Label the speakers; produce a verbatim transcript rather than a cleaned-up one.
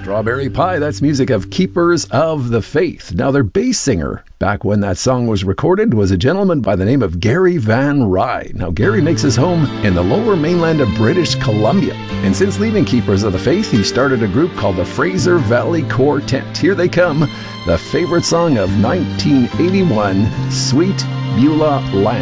Speaker 1: Strawberry Pie, that's music of Keepers of the Faith. Now, their bass singer, back when that song was recorded, was a gentleman by the name of Gary Van Rye. Now, Gary makes his home in the lower mainland of British Columbia. And since leaving Keepers of the Faith, he started a group called the Fraser Valley Quartet. Here they come, the favorite song of nineteen eighty-one, Sweet Beulah Land.